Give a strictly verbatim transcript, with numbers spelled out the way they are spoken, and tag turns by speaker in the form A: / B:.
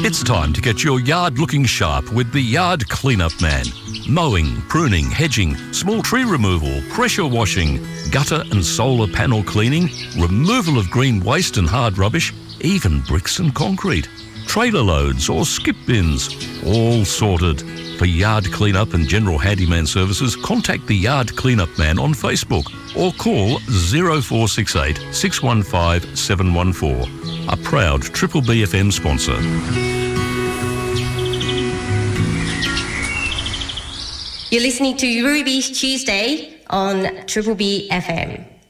A: It's time to get your yard looking sharp with the Yard Cleanup Man. Mowing, pruning, hedging, small tree removal, pressure washing, gutter and solar panel cleaning, removal of green waste and hard rubbish, even bricks and concrete. Trailer loads or skip bins, all sorted. For yard cleanup and general handyman services, contact the Yard Cleanup Man on Facebook or call zero four six eight, six one five, seven one four. A proud Triple B F M sponsor.
B: You're listening to Ruby's Tuesday on Triple B F M.